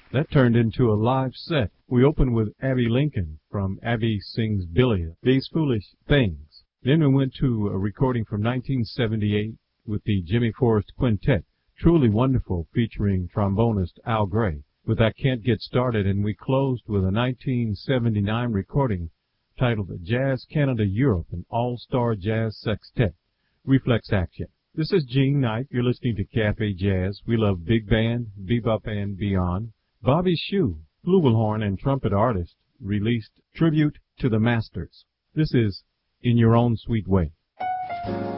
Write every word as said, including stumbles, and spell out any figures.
That turned into a live set. We opened with Abby Lincoln from Abby Sings Billy, These Foolish Things. Then we went to a recording from nineteen seventy-eight with the Jimmy Forrest Quintet, Truly Wonderful, featuring trombonist Al Gray, with I Can't Get Started, and we closed with a nineteen seventy-nine recording titled Jazz Canada Europe, an all-star jazz sextet, Reflex Action. This is Gene Knight. You're listening to Cafe Jazz. We love big band, bebop, and beyond. Bobby Shew, flugelhorn and trumpet artist, released Tribute to the Masters. This is In Your Own Sweet Way.